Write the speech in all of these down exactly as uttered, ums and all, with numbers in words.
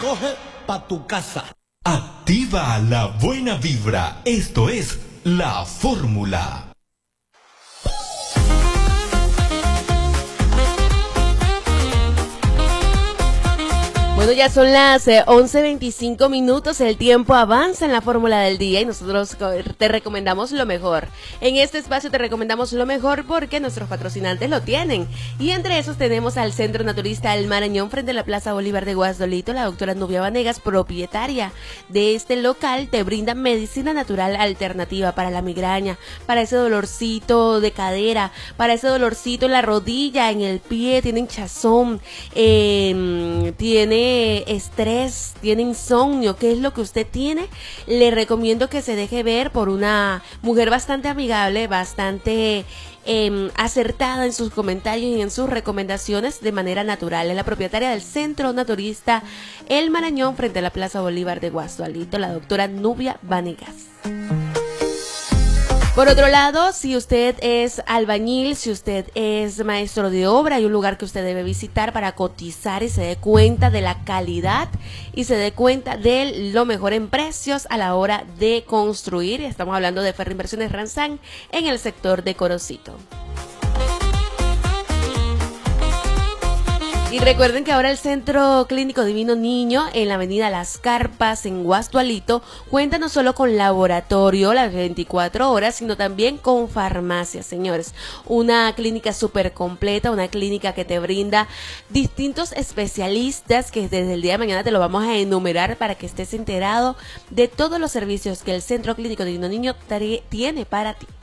coge pa' tu casa. Activa la buena vibra. Esto es La Fórmula. Bueno, ya son las eh, once veinticinco minutos, el tiempo avanza en la fórmula del día y nosotros te recomendamos lo mejor. En este espacio te recomendamos lo mejor porque nuestros patrocinantes lo tienen. Y entre esos tenemos al Centro Naturista El Marañón frente a la Plaza Bolívar de Guasdolito. La doctora Nubia Vanegas, propietaria de este local, te brinda medicina natural alternativa para la migraña, para ese dolorcito de cadera, para ese dolorcito en la rodilla, en el pie, tiene hinchazón, eh, tiene estrés, tiene insomnio. ¿Qué es lo que usted tiene? Le recomiendo que se deje ver por una mujer bastante amigable, bastante eh, acertada en sus comentarios y en sus recomendaciones de manera natural. Es la propietaria del Centro Naturista El Marañón frente a la Plaza Bolívar de Guasdolito, la doctora Nubia Vanegas. Por otro lado, si usted es albañil, si usted es maestro de obra, hay un lugar que usted debe visitar para cotizar y se dé cuenta de la calidad y se dé cuenta de lo mejor en precios a la hora de construir. Estamos hablando de Ferrinversiones Ranzán en el sector de Corocito. Y recuerden que ahora el Centro Clínico Divino Niño en la avenida Las Carpas en Guasdualito cuenta no solo con laboratorio las veinticuatro horas, sino también con farmacia, señores. Una clínica súper completa, una clínica que te brinda distintos especialistas que desde el día de mañana te lo vamos a enumerar para que estés enterado de todos los servicios que el Centro Clínico Divino Niño tiene para ti.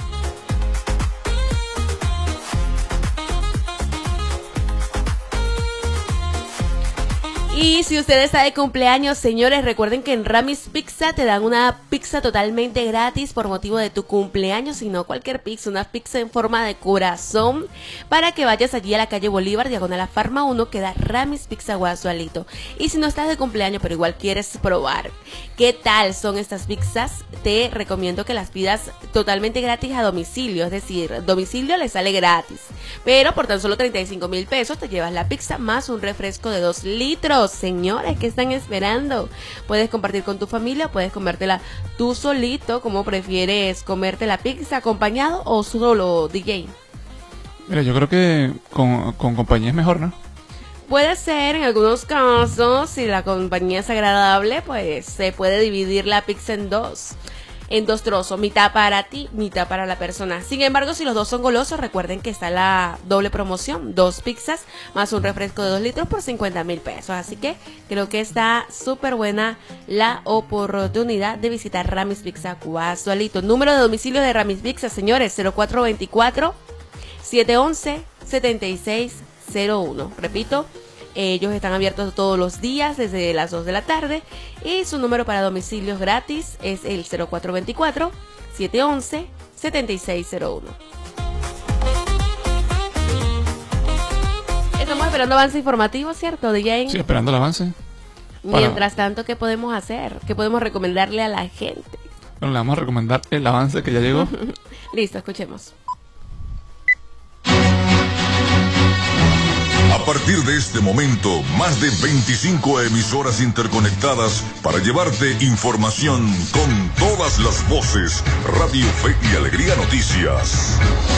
Y si usted está de cumpleaños, señores, recuerden que en Ramis Pizza te dan una pizza totalmente gratis por motivo de tu cumpleaños, y no cualquier pizza, una pizza en forma de corazón, para que vayas allí a la calle Bolívar, diagonal a Farma uno, queda Ramis Pizza Guasdualito. Y si no estás de cumpleaños, pero igual quieres probar qué tal son estas pizzas, te recomiendo que las pidas totalmente gratis a domicilio, es decir, domicilio le sale gratis, pero por tan solo treinta y cinco mil pesos te llevas la pizza más un refresco de dos litros. Señores, ¿qué están esperando? Puedes compartir con tu familia, puedes comértela tú solito, como prefieres comerte la pizza, acompañado o solo, D J. Mira, yo creo que con, con compañía es mejor, ¿no? Puede ser, en algunos casos, si la compañía es agradable, pues se puede dividir la pizza en dos. En dos trozos, mitad para ti, mitad para la persona. Sin embargo, si los dos son golosos, recuerden que está la doble promoción, dos pizzas más un refresco de dos litros por cincuenta mil pesos. Así que creo que está súper buena la oportunidad de visitar Ramis Pizza Guasdualito. Número de domicilio de Ramis Pizza, señores, cero cuatro veinticuatro, siete once, setenta y seis cero uno. Repito, ellos están abiertos todos los días desde las dos de la tarde y su número para domicilios gratis es el cero cuatro veinticuatro, siete once, setenta y seis cero uno. Estamos esperando avance informativo, ¿cierto, D J? Sí, esperando el avance. Mientras para... tanto, ¿qué podemos hacer? ¿Qué podemos recomendarle a la gente? Bueno, le vamos a recomendar el avance que ya llegó. Listo, escuchemos. A partir de este momento, más de veinticinco emisoras interconectadas para llevarte información con todas las voces. Radio Fe y Alegría Noticias.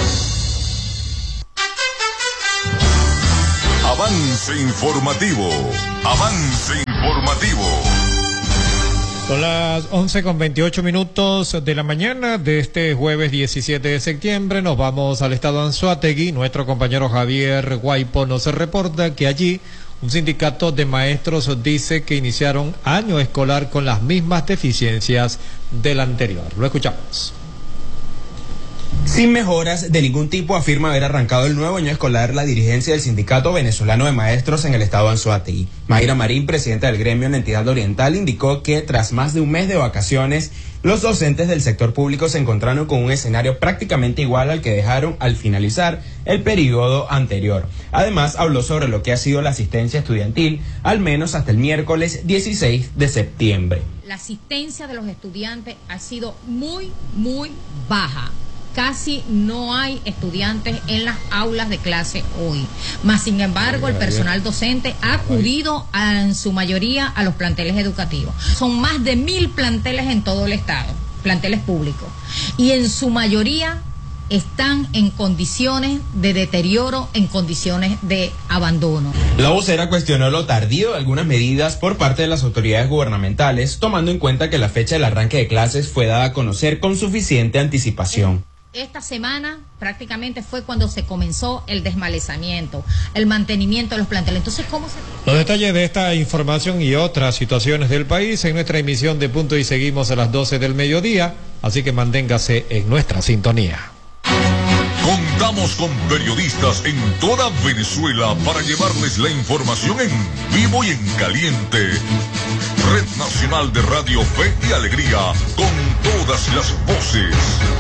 Avance informativo. Avance informativo. Son las once con veintiocho minutos de la mañana de este jueves diecisiete de septiembre. Nos vamos al estado Anzoátegui. Nuestro compañero Javier Guaipo nos reporta que allí un sindicato de maestros dice que iniciaron año escolar con las mismas deficiencias del anterior. Lo escuchamos. Sin mejoras de ningún tipo, afirma haber arrancado el nuevo año escolar la dirigencia del Sindicato Venezolano de Maestros en el estado Anzoátegui. Mayra Marín, presidenta del gremio en la entidad oriental, indicó que tras más de un mes de vacaciones, los docentes del sector público se encontraron con un escenario prácticamente igual al que dejaron al finalizar el periodo anterior. Además, habló sobre lo que ha sido la asistencia estudiantil, al menos hasta el miércoles dieciséis de septiembre. La asistencia de los estudiantes ha sido muy, muy baja. casi no hay estudiantes en las aulas de clase hoy. Más sin embargo, el personal docente ha acudido a, en su mayoría a los planteles educativos. Son más de mil planteles en todo el estado, planteles públicos, y en su mayoría están en condiciones de deterioro, en condiciones de abandono. La vocera cuestionó lo tardío de algunas medidas por parte de las autoridades gubernamentales, tomando en cuenta que la fecha del arranque de clases fue dada a conocer con suficiente anticipación. Esta semana prácticamente fue cuando se comenzó el desmalezamiento, el mantenimiento de los planteles. Entonces, ¿cómo se...? Los detalles de esta información y otras situaciones del país en nuestra emisión de Punto y Seguimos a las doce del mediodía, así que manténgase en nuestra sintonía. Contamos con periodistas en toda Venezuela para llevarles la información en vivo y en caliente. Red Nacional de Radio Fe y Alegría, con todas las voces.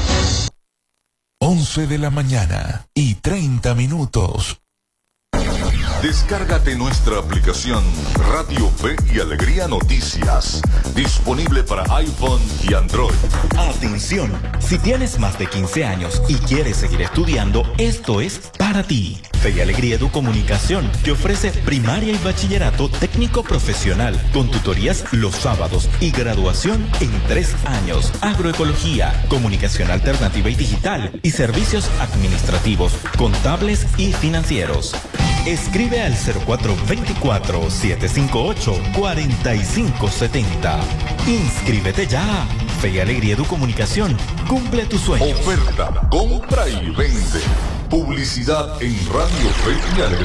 once de la mañana y treinta minutos. Descárgate nuestra aplicación Radio Fe y Alegría Noticias, disponible para iPhone y Android. Atención, si tienes más de quince años y quieres seguir estudiando, esto es para ti. Fe y Alegría Educomunicación te ofrece primaria y bachillerato técnico profesional con tutorías los sábados y graduación en tres años. Agroecología, comunicación alternativa y digital y servicios administrativos, contables y financieros. Escribe al cero cuatro dos cuatro, siete cinco ocho, cuatro cinco siete cero. Inscríbete ya. Fe y Alegría Educomunicación cumple tus sueños. Oferta, compra y vende. Publicidad en Radio Fe y Alegría.